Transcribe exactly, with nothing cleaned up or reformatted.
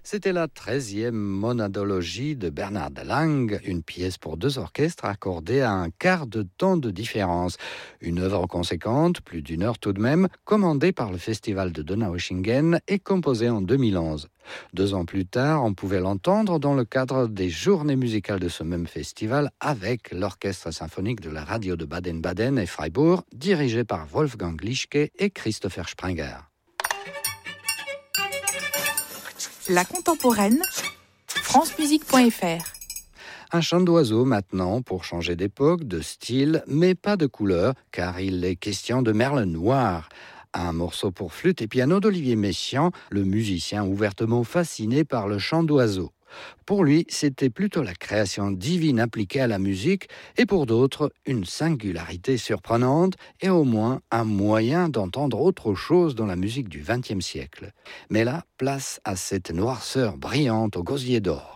C'était la treizième monadologie de Bernard de Lange, une pièce pour deux orchestres accordée à un quart de temps de différence. Une œuvre conséquente, plus d'une heure tout de même, commandée par le festival de Donaueschingen et composée en deux mille onze. Deux ans plus tard, on pouvait l'entendre dans le cadre des journées musicales de ce même festival avec l'orchestre symphonique de la radio de Baden-Baden et Freiburg, dirigé par Wolfgang Lischke et Christopher Sprenger. La contemporaine, france musique point f r. Un chant d'oiseau maintenant pour changer d'époque, de style, mais pas de couleur, car il est question de Merle Noir. Un morceau pour flûte et piano d'Olivier Messiaen, le musicien ouvertement fasciné par le chant d'oiseau. Pour lui, c'était plutôt la création divine appliquée à la musique et pour d'autres, une singularité surprenante et au moins un moyen d'entendre autre chose dans la musique du vingtième siècle. Mais là, place à cette noirceur brillante au gosier d'or.